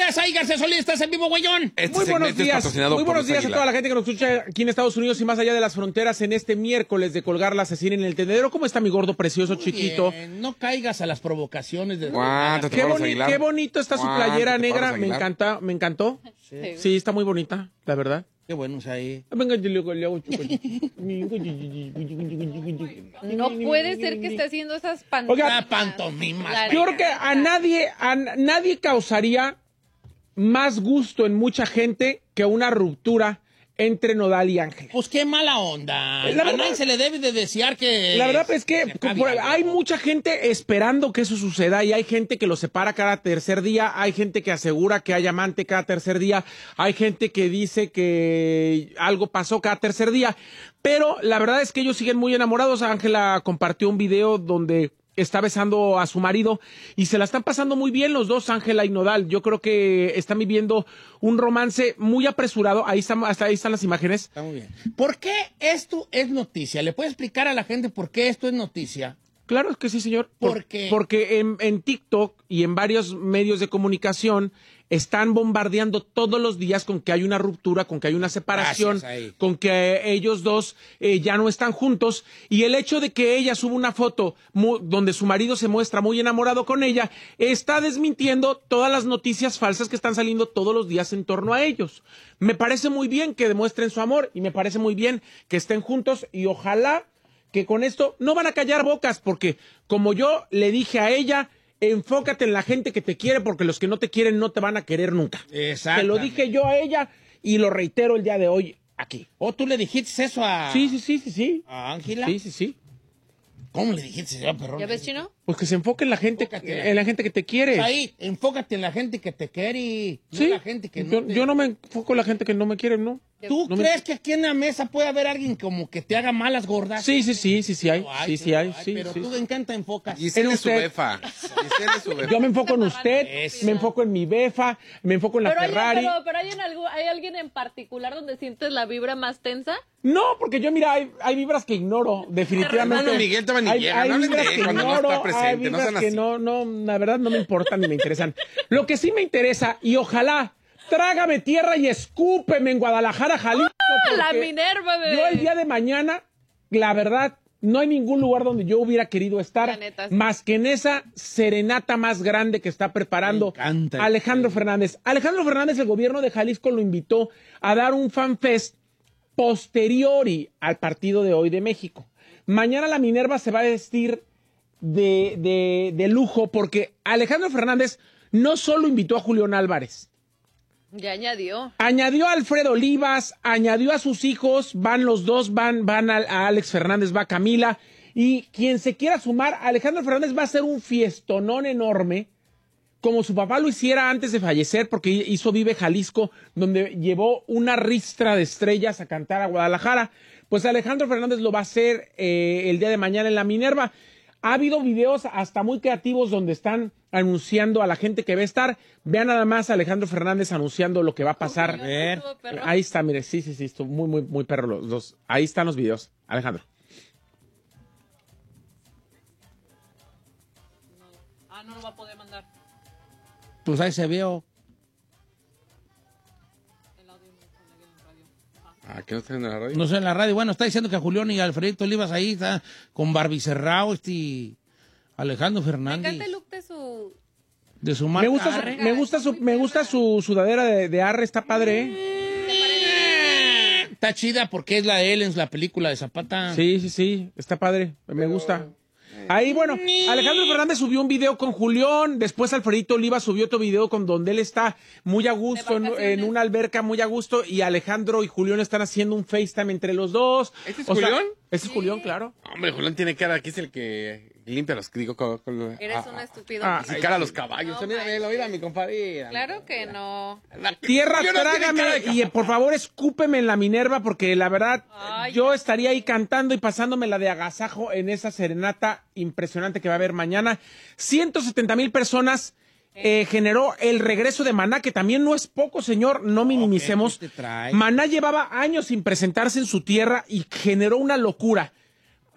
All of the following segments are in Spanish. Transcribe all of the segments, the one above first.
días, ay, García Solís, estás en vivo, güeyón. Muy buenos días. Muy buenos días a toda la gente que nos escucha aquí en Estados Unidos y más allá de las fronteras en este miércoles de colgar la asesina en el tendedero. ¿Cómo está mi gordo precioso, muy chiquito? Bien. No caigas a las provocaciones de... Qué bonito está su playera negra, me encantó. Sí, está muy bonita, la verdad. Qué bueno, o sea, ahí. No puede ser que esté haciendo esas pantomimas. Yo creo que a nadie causaría más gusto en mucha gente que una ruptura entre Nodal y Ángela. Pues qué mala onda. A nadie se le debe de desear que... La verdad es que hay mucha gente esperando que eso suceda y hay gente que lo separa cada tercer día, hay gente que asegura que hay amante cada tercer día, hay gente que dice que algo pasó cada tercer día, pero la verdad es que ellos siguen muy enamorados. Ángela compartió un video donde está besando a su marido y se la están pasando muy bien los dos, Ángela y Nodal. Yo creo que están viviendo un romance muy apresurado. Hasta ahí están las imágenes. Está muy bien. ¿Por qué esto es noticia? ¿Le puede explicar a la gente por qué esto es noticia? Claro que sí, señor. ¿Por qué? Porque en TikTok y en varios medios de comunicación están bombardeando todos los días con que hay una ruptura, con que hay una separación, con que ellos dos ya no están juntos. Y el hecho de que ella suba una foto donde su marido se muestra muy enamorado con ella, está desmintiendo todas las noticias falsas que están saliendo todos los días en torno a ellos. Me parece muy bien que demuestren su amor y me parece muy bien que estén juntos y ojalá que con esto no van a callar bocas, porque como yo le dije a ella, enfócate en la gente que te quiere, porque los que no te quieren no te van a querer nunca. Exacto. Se lo dije yo a ella y lo reitero el día de hoy aquí. ¿O tú le dijiste eso a... Sí. ¿A Ángela? Sí. ¿Cómo le dijiste eso, perrón? ¿Ya ves, Chino? Pues que se enfoque en la gente, que te quiere. Pues ahí, enfócate en la gente que te quiere, no en la gente que no yo no me enfoco en la gente que no me quiere, ¿no? ¿Tú crees que aquí en la mesa puede haber alguien como que te haga malas gordas? Sí hay. Pero tú en qué te enfocas. Y en su befa. Yo me enfoco en usted, me enfoco en mi befa, me enfoco en la Ferrari. Pero ¿hay alguien en particular donde sientes la vibra más tensa? No, porque yo, mira, hay vibras que ignoro, definitivamente. Hermano Miguel todavía ni llega, hay no vibras que cuando ignoro, no está presente, hay vibras no que sean no, la verdad no me importan ni me interesan. Lo que sí me interesa, y ojalá, trágame tierra y escúpeme en Guadalajara, Jalisco. La Minerva, bebé. Yo el día de mañana, la verdad, no hay ningún lugar donde yo hubiera querido estar, más que en esa serenata más grande que está preparando Alejandro Fernández. Alejandro Fernández, el gobierno de Jalisco lo invitó a dar un fanfest posteriori al partido de hoy de México. Mañana la Minerva se va a vestir de lujo porque Alejandro Fernández no solo invitó a Julián Álvarez. Ya añadió. Añadió a Alfredo Olivas, añadió a sus hijos, van los dos, van a Alex Fernández, va Camila, y quien se quiera sumar, Alejandro Fernández va a hacer un fiestonón enorme, como su papá lo hiciera antes de fallecer, porque hizo Vive Jalisco, donde llevó una ristra de estrellas a cantar a Guadalajara. Pues Alejandro Fernández lo va a hacer el día de mañana en la Minerva. Ha habido videos hasta muy creativos donde están anunciando a la gente que va a estar. Vean nada más a Alejandro Fernández anunciando lo que va a pasar. A ver. Ahí está, mire, sí, estuvo muy perro los dos. Ahí están los videos, Alejandro. No lo va a poder mandar. Pues ahí se vio. ¿Qué no está en la radio? No sé, en la radio. Bueno, está diciendo que Julián y Alfredito Olivas ahí está con Barbie Cerrado, Alejandro Fernández. Me encanta el look de su marca. Me gusta su sudadera de Arre, está padre. Está chida porque es la de él en la película de Zapata. Sí, está padre, me gusta. Ahí, bueno, Alejandro Fernández subió un video con Julián, después Alfredito Oliva subió otro video con donde él está muy a gusto en una alberca, muy a gusto, y Alejandro y Julián están haciendo un FaceTime entre los dos. ¿Este es Julián? Ese es Julián, claro. Hombre, Julián tiene cara, aquí es el que limpia los, Eres un estúpido. Y cara a los caballos. No, mira, mi compadre. Claro que no. Tierra, trágame y por favor escúpeme en la Minerva porque la verdad yo estaría ahí cantando y pasándomela de agasajo en esa serenata impresionante que va a haber mañana. 170,000 personas generó el regreso de Maná, que también no es poco, señor, no minimicemos. Maná llevaba años sin presentarse en su tierra y generó una locura.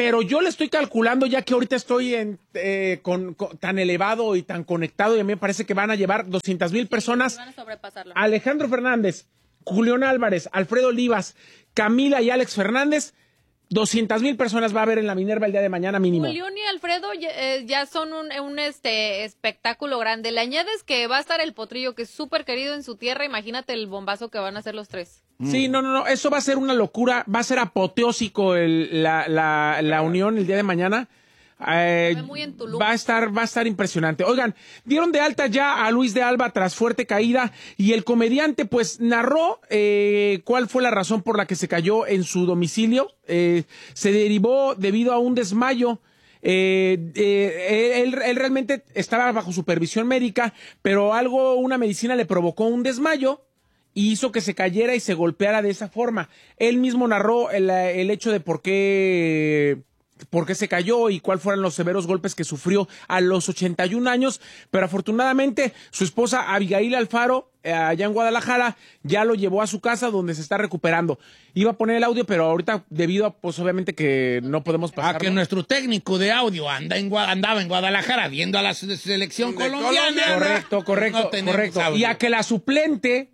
pero yo le estoy calculando, ya que ahorita estoy tan elevado y tan conectado, y a mí me parece que van a llevar 200,000 personas. Van a sobrepasarlo. Alejandro Fernández, Julián Álvarez, Alfredo Olivas, Camila y Alex Fernández. 200,000 personas va a haber en la Minerva el día de mañana mínimo. Julián y Alfredo ya son un espectáculo grande. Le añades que va a estar el Potrillo, que es súper querido en su tierra. Imagínate el bombazo que van a hacer los tres. Sí, no, eso va a ser una locura, va a ser apoteósico la unión el día de mañana. Muy en Tulum. Va a estar impresionante. Oigan, dieron de alta ya a Luis de Alba tras fuerte caída y el comediante pues narró cuál fue la razón por la que se cayó en su domicilio. Se derivó debido a un desmayo. Él realmente estaba bajo supervisión médica, pero una medicina le provocó un desmayo y hizo que se cayera y se golpeara de esa forma. Él mismo narró el hecho de por qué se cayó y cuáles fueron los severos golpes que sufrió a los 81 años, pero afortunadamente su esposa Abigail Alfaro, allá en Guadalajara, ya lo llevó a su casa donde se está recuperando. Iba a poner el audio, pero ahorita debido a, pues obviamente que no podemos pasar. Que nuestro técnico de audio andaba en Guadalajara viendo a la selección colombiana. Correcto. Y a que la suplente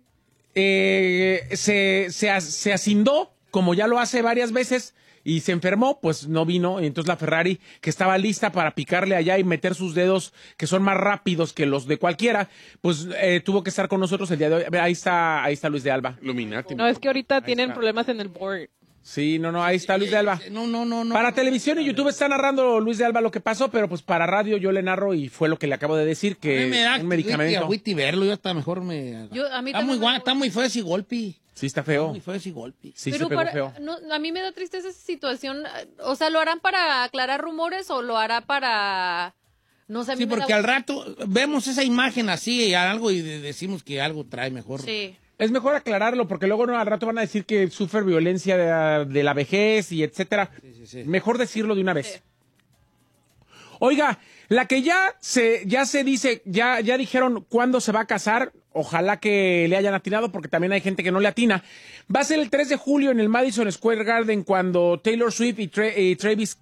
se asindó, como ya lo hace varias veces, y se enfermó, pues no vino, y entonces la Ferrari, que estaba lista para picarle allá y meter sus dedos, que son más rápidos que los de cualquiera, pues tuvo que estar con nosotros el día de hoy. Ahí está Luis de Alba. Illuminati. No, es que ahorita tienen problemas en el board. Sí, ahí está Luis de Alba. No. Para televisión y YouTube está narrando Luis de Alba lo que pasó, pero pues para radio yo le narro y fue lo que le acabo de decir, que me da un medicamento. agüite verlo, yo hasta mejor está muy feo ese golpe. Sí, está feo. Muy feo ese golpe. Sí, pero se pegó feo. a mí me da tristeza esa situación. O sea, ¿lo harán para aclarar rumores o lo hará para...? No sé, a mí Sí, me porque da... al rato vemos esa imagen así y algo y decimos que algo trae mejor. Sí. Es mejor aclararlo porque luego al rato van a decir que sufre violencia de la vejez y etcétera. Sí. Mejor decirlo de una vez. Sí. Oiga, la que ya se dice, ya dijeron cuándo se va a casar, ojalá que le hayan atinado porque también hay gente que no le atina. Va a ser el 3 de julio en el Madison Square Garden cuando Taylor Swift y Travis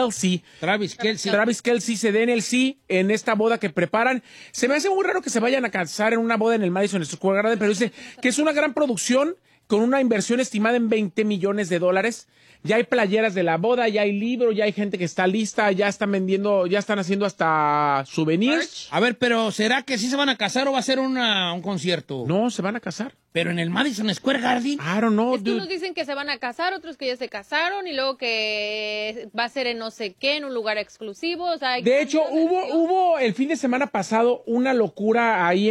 Kelce se den el sí en esta boda que preparan. Se me hace muy raro que se vayan a casar en una boda en el Madison Square Garden, pero dice que es una gran producción con una inversión estimada en $20 millones. Ya hay playeras de la boda, ya hay libros, ya hay gente que está lista, ya están vendiendo, ya están haciendo hasta souvenirs. A ver, pero ¿será que sí se van a casar o va a ser un concierto? No, se van a casar. Pero en el Madison Square Garden. I don't know, Es que dude. unos dicen que se van a casar, otros que ya se casaron y luego que va a ser en no sé qué, en un lugar exclusivo. O sea, De hecho, hubo el fin de semana pasado una locura ahí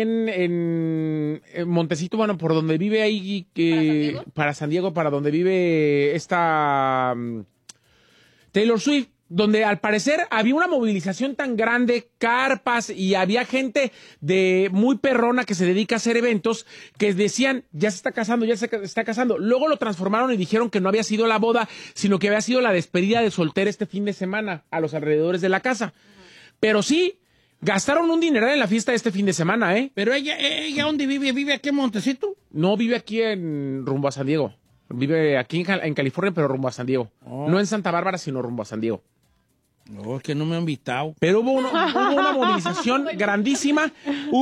en Montecito, bueno, por donde vive ahí, para San Diego, para donde vive esta Taylor Swift, donde al parecer había una movilización tan grande, carpas, y había gente de muy perrona que se dedica a hacer eventos, que decían, ya se está casando. Luego lo transformaron y dijeron que no había sido la boda, sino que había sido la despedida de soltera este fin de semana a los alrededores de la casa. Pero sí, gastaron un dineral en la fiesta de este fin de semana, ¿eh? Pero ella ¿dónde vive? ¿Vive aquí en Montecito? No, vive aquí rumbo a San Diego. Vive aquí en California, pero rumbo a San Diego. Oh. No en Santa Bárbara, sino rumbo a San Diego. No, es que no me han invitado. Pero hubo una movilización grandísima.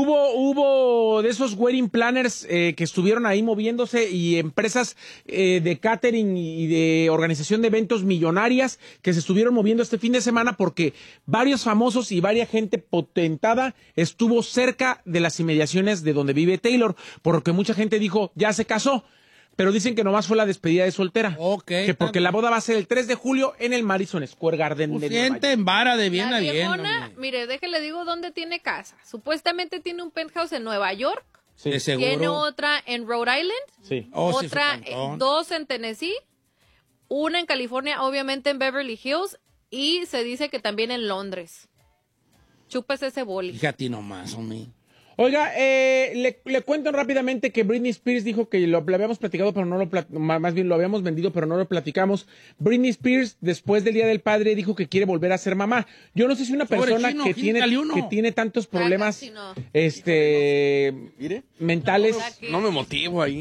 Hubo de esos wedding planners que estuvieron ahí moviéndose y empresas de catering y de organización de eventos millonarias que se estuvieron moviendo este fin de semana porque varios famosos y varias gente potentada estuvo cerca de las inmediaciones de donde vive Taylor, porque mucha gente dijo, ya se casó. Pero dicen que nomás fue la despedida de soltera. Ok. Que porque la boda va a ser el 3 de julio en el Madison Square Garden. Gente en vara de bien la a bien. viejona, Hombre. mire, déjele digo dónde tiene casa. Supuestamente tiene un penthouse en Nueva York. Sí. De seguro. Tiene otra en Rhode Island. Sí. Oh, sí, otra, su cantón. 2 en Tennessee. Una en California, obviamente en Beverly Hills. Y se dice que también en Londres. Chúpese ese boli. Fíjate nomás, hombre. Oiga, le cuento rápidamente que Britney Spears dijo que lo habíamos platicado, pero más bien lo habíamos vendido, pero no lo platicamos. Britney Spears, después del Día del Padre, dijo que quiere volver a ser mamá. Yo no sé si una persona chino, que quítale uno. tiene tantos problemas casi no. Mire. mentales. No, No me motivo ahí.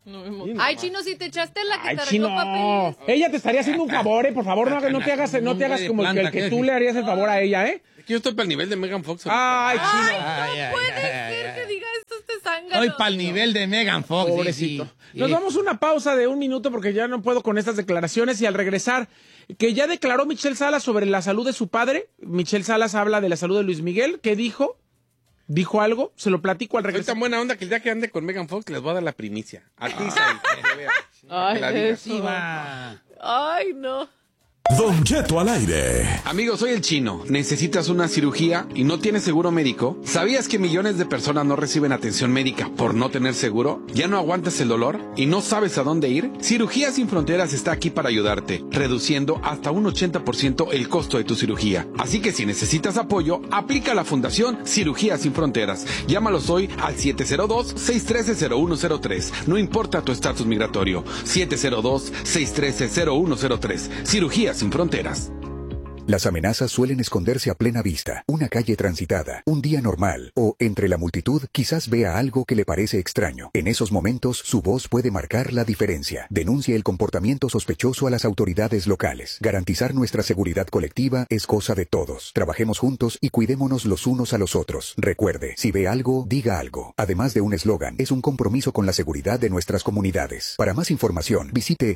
Ay, Chino, si te echaste la que Ay, te Chino. arregló papeles. Ella te estaría haciendo un favor, por favor, no te hagas como el que tú le harías el favor a ella, ¿eh? Es que yo estoy para el nivel de Megan Fox. Ay, Chino. No puede ser que diga esto este zángano. Estoy para el nivel de Megan Fox. Pobrecito. Sí. Nos vamos a una pausa de 1 minuto porque ya no puedo con estas declaraciones y al regresar, que ya declaró Michelle Salas sobre la salud de su padre. Michelle Salas habla de la salud de Luis Miguel. ¿Qué dijo? ¿Dijo algo? Se lo platico al Soy regresar. tan buena onda que el día que ande con Megan Fox les voy a dar la primicia. A ti, Sai, para que veas. Ay, Que la digas. Sí, va. Ay, no. Don Cheto al aire. Amigo, soy el Chino. ¿Necesitas una cirugía y no tienes seguro médico? ¿Sabías que millones de personas no reciben atención médica por no tener seguro? ¿Ya no aguantas el dolor y no sabes a dónde ir? Cirugías Sin Fronteras está aquí para ayudarte, reduciendo hasta un 80% el costo de tu cirugía. Así que si necesitas apoyo, aplica a la Fundación Cirugías Sin Fronteras. Llámalos hoy al 702-613-0103. No importa tu estatus migratorio. 702-613-0103. Cirugías Sin Fronteras. Las amenazas suelen esconderse a plena vista. Una calle transitada, un día normal o, entre la multitud, quizás vea algo que le parece extraño. En esos momentos, su voz puede marcar la diferencia. Denuncie el comportamiento sospechoso a las autoridades locales. Garantizar nuestra seguridad colectiva es cosa de todos. Trabajemos juntos y cuidémonos los unos a los otros. Recuerde, si ve algo, diga algo. Además de un eslogan, es un compromiso con la seguridad de nuestras comunidades. Para más información, visite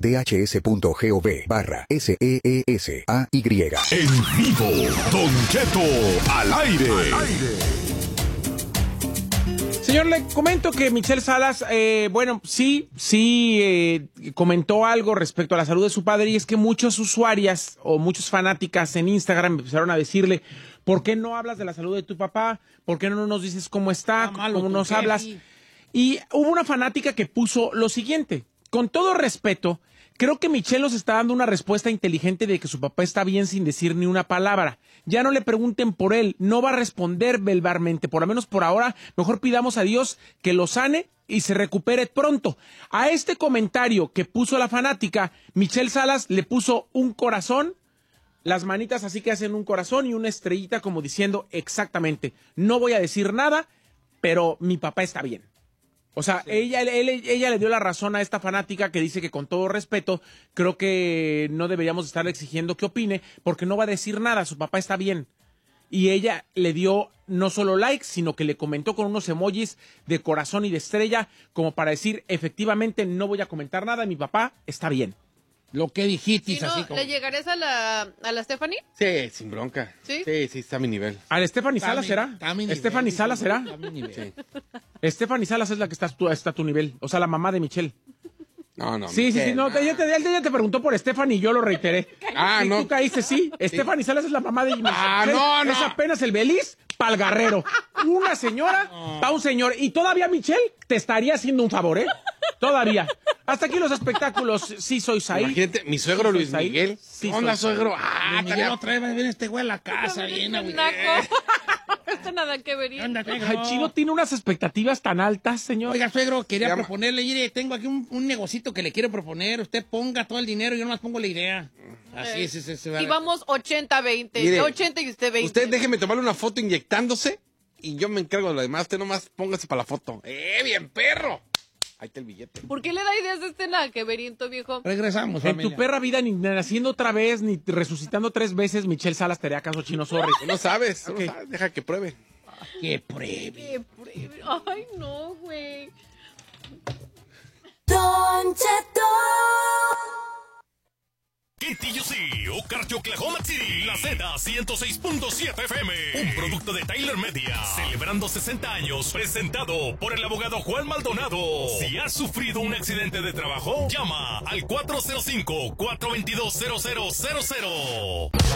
dhs.gov/SEESAY. En vivo, Don Cheto al aire. Señor, le comento que Michelle Salas, comentó algo respecto a la salud de su padre, y es que muchas usuarias o muchas fanáticas en Instagram empezaron a decirle: ¿por qué no hablas de la salud de tu papá? ¿Por qué no nos dices cómo está? ¿Cómo nos hablas? Y hubo una fanática que puso lo siguiente: con todo respeto, creo que Michelle nos está dando una respuesta inteligente de que su papá está bien sin decir ni una palabra. Ya no le pregunten por él, no va a responder verbalmente, por lo menos por ahora. Mejor pidamos a Dios que lo sane y se recupere pronto. A este comentario que puso la fanática, Michelle Salas le puso un corazón, las manitas así que hacen un corazón y una estrellita como diciendo exactamente: no voy a decir nada, pero mi papá está bien. O sea, sí. ella le dio la razón a esta fanática que dice que, con todo respeto, creo que no deberíamos estarle exigiendo que opine porque no va a decir nada, su papá está bien. Y ella le dio no solo likes, sino que le comentó con unos emojis de corazón y de estrella como para decir: efectivamente no voy a comentar nada, mi papá está bien. Lo que dijiste, ¿Sí, no, así como... ¿Le llegarías a la Stephanie? Sí, sin bronca. ¿Sí? Sí, está a mi nivel. ¿A Stephanie Salas será? ¿Stephanie Salas será? Sí. Stephanie Salas es la que está a tu nivel, o sea, la mamá de Michelle. No. Sí, no, ella te preguntó por Stephanie y yo lo reiteré. Y no. tú caíste, sí. Stephanie Salas es la mamá de Michelle. No. Es apenas el Beliz pa'l Guerrero. Una señora pa' un señor. Y todavía Michelle te estaría haciendo un favor, ¿eh? Todavía. Hasta aquí los espectáculos. Sí sois ahí. Imagínate, mi suegro Luis ahí. Miguel. Sí, ¿Qué onda, soy suegro? Luis Miguel otra vez viene este güey a la casa, bien, güey. Esto nada que ver. Anda, suegro. El Chino tiene unas expectativas tan altas, señor. Oiga, suegro, quería Llama. proponerle, mire, tengo aquí un negocito que le quiero proponer. Usted ponga todo el dinero y yo nomás pongo la idea. Así es. Y vamos 80-20. Mire, 80 y usted 20. Usted déjeme tomarle una foto inyectándose y yo me encargo de lo demás. Usted nomás póngase para la foto. Bien, perro! Ahí está el billete. ¿Por qué le da ideas de este nada que veriento, viejo? Regresamos, En familia. tu perra vida, ni naciendo otra vez, ni resucitando 3 veces, Michelle Salas te haría caso, Chino, sorry. Tú no sabes, tú no Ok. sabes, deja que pruebe. ¡Qué pruebe! Qué pruebe. Ay, no, güey. Don Cheto. KTUC o Carcho Oklahoma City, la Z106.7 FM, un producto de Tyler Media, celebrando 60 años, presentado por el abogado Juan Maldonado. Si has sufrido un accidente de trabajo, llama al 405-422-0000.